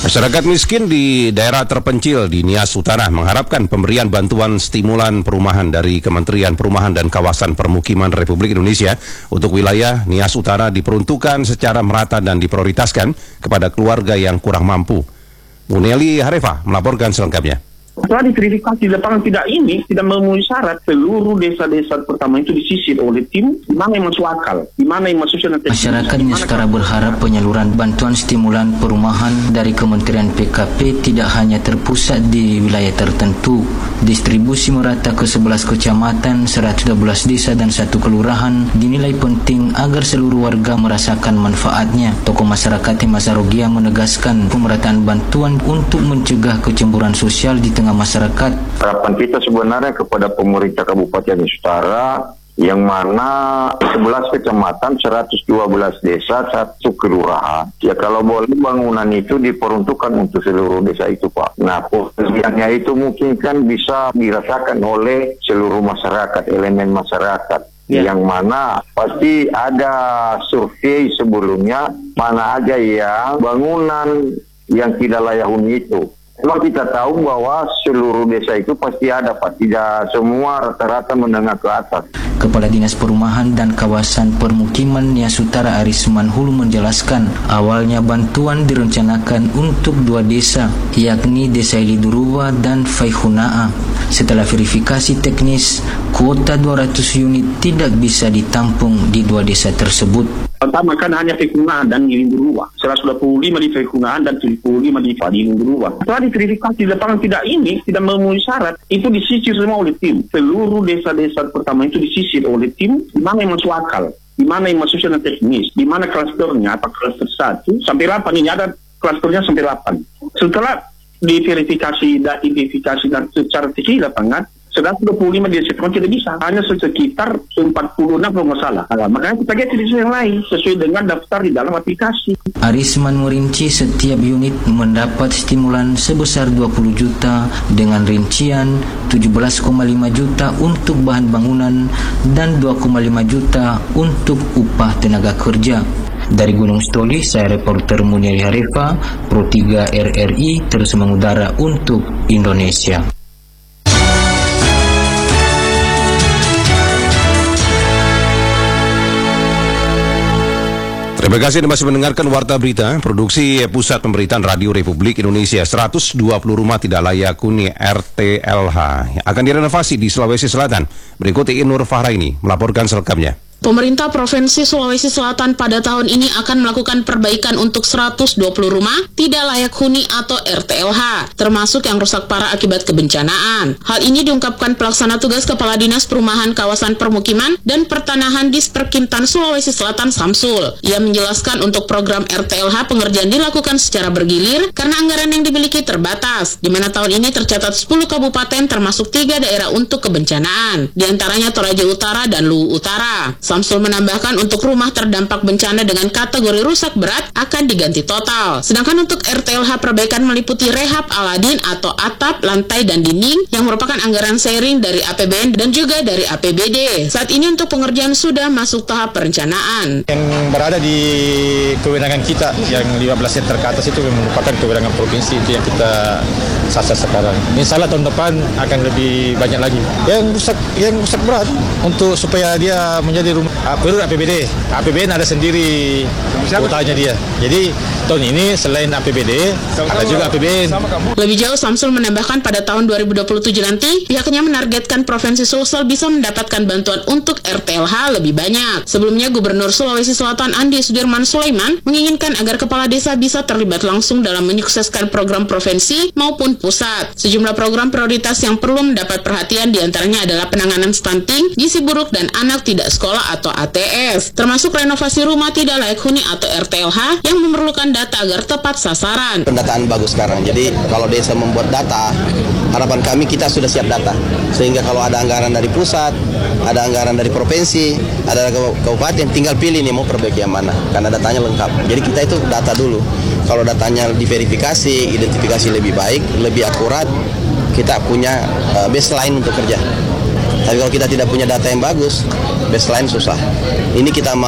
Masyarakat miskin di daerah terpencil di Nias Utara mengharapkan pemberian bantuan stimulan perumahan dari Kementerian Perumahan dan Kawasan Permukiman Republik Indonesia untuk wilayah Nias Utara diperuntukkan secara merata dan diprioritaskan kepada keluarga yang kurang mampu. Muneli Harefa melaporkan selengkapnya. Setelah diverifikasi di lapangan tidak memenuhi syarat, seluruh desa-desa pertama itu disisir oleh tim di mana yang masuk akal, di mana yang masuk syarat. Masyarakat Niaskara berharap penyaluran bantuan stimulan perumahan dari Kementerian PKP tidak hanya terpusat di wilayah tertentu. Distribusi merata ke 11 kecamatan, 112 desa dan 1 kelurahan dinilai penting agar seluruh warga merasakan manfaatnya. Tokoh masyarakat Masarogia menegaskan pemerataan bantuan untuk mencegah kecemburuan sosial di tengah masyarakat. Harapan kita sebenarnya kepada pemerintah Kabupaten Nias Utara yang mana 11 kecamatan, 112 desa, 1 kelurahan. Ya kalau boleh bangunan itu diperuntukkan untuk seluruh desa itu, Pak. Nah, pemberiannya itu mungkin kan bisa dirasakan oleh seluruh masyarakat, elemen masyarakat. Yang mana pasti ada survei sebelumnya mana aja yang bangunan yang tidak layak huni itu. Memang kita tahu bahwa seluruh desa itu pasti ada, Pak. Tidak semua rata-rata menengah ke atas. Kepala Dinas Perumahan dan Kawasan Permukiman Nias Utara Aris Manhulu menjelaskan, awalnya bantuan direncanakan untuk 2 desa, yakni Desa Iliduruwa dan Faihunaa. Setelah verifikasi teknis, kuota 200 unit tidak bisa ditampung di 2 desa tersebut. Pertama kan hanya Faihunaa dan Iliduruwa, 125 di Faihunaa dan 75 di Iliduruwa. Setelah diverifikasi di lapangan tidak memenuhi syarat, itu disisir semua oleh tim. Seluruh desa-desa pertama itu disisir oleh tim di mana yang masuk akal, di mana yang masuk syarat teknis, di mana klasternya, apa klaster 1 sampai 8, ini ada klasternya sampai 8. Setelah diverifikasi dan identifikasi dan secara teknis lapangan, 125 di desa tidak bisa, hanya sekitar 46 kalau nggak salah. Nah, makanya kita get di yang lain sesuai dengan daftar di dalam aplikasi. Arisman merinci setiap unit mendapat stimulan sebesar 20 juta dengan rincian 17,5 juta untuk bahan bangunan dan 2,5 juta untuk upah tenaga kerja. Dari Gunung Stoli, saya reporter Muneli Harefa, Pro 3 RRI terus mengudara untuk Indonesia. Terima kasih Anda masih mendengarkan Warta Berita, produksi Pusat Pemberitaan Radio Republik Indonesia. 120 rumah tidak layak huni RTLH akan direnovasi di Sulawesi Selatan. Berikut Nur Fahraini melaporkan selengkapnya. Pemerintah Provinsi Sulawesi Selatan pada tahun ini akan melakukan perbaikan untuk 120 rumah tidak layak huni atau RTLH, termasuk yang rusak parah akibat kebencanaan. Hal ini diungkapkan pelaksana tugas Kepala Dinas Perumahan Kawasan Permukiman dan Pertanahan Disperkintan Sulawesi Selatan Samsul. Ia menjelaskan untuk program RTLH pengerjaan dilakukan secara bergilir karena anggaran yang dimiliki terbatas, di mana tahun ini tercatat 10 kabupaten termasuk 3 daerah untuk kebencanaan, diantaranya Toraja Utara dan Luwu Utara. Samsul menambahkan untuk rumah terdampak bencana dengan kategori rusak berat akan diganti total. Sedangkan untuk RTLH perbaikan meliputi rehab Aladin atau atap, lantai, dan dinding yang merupakan anggaran sharing dari APBN dan juga dari APBD. Saat ini untuk pengerjaan sudah masuk tahap perencanaan. Yang berada di kewenangan kita yang 15 hektar ke atas itu merupakan kewenangan provinsi, itu yang kita sasar sekarang. Insya Allah tahun depan akan lebih banyak lagi. Yang rusak berat untuk supaya dia menjadi rumah perlu APBD. APBN ada sendiri kuotanya dia. Jadi tahun ini selain APBD ada juga APBN. Lebih jauh, Samsul menambahkan pada tahun 2027 nanti pihaknya menargetkan Provinsi Sulsel bisa mendapatkan bantuan untuk RTLH lebih banyak. Sebelumnya Gubernur Sulawesi Selatan Andi Sudirman Sulaiman menginginkan agar kepala desa bisa terlibat langsung dalam menyukseskan program provinsi maupun pusat. Sejumlah program prioritas yang perlu mendapat perhatian diantaranya adalah penanganan stunting, gizi buruk, dan anak tidak sekolah atau ATS, termasuk renovasi rumah tidak layak huni atau RTLH yang memerlukan data agar tepat sasaran. Pendataan bagus sekarang, jadi kalau desa membuat data, harapan kami kita sudah siap data, sehingga kalau ada anggaran dari pusat, ada anggaran dari provinsi, ada kabupaten, tinggal pilih nih mau perbaiki yang mana, karena datanya lengkap. Jadi kita itu data dulu, kalau datanya diverifikasi, identifikasi lebih baik, lebih akurat, kita punya baseline untuk kerja. Tapi kalau kita tidak punya data yang bagus, baseline susah. Ini kita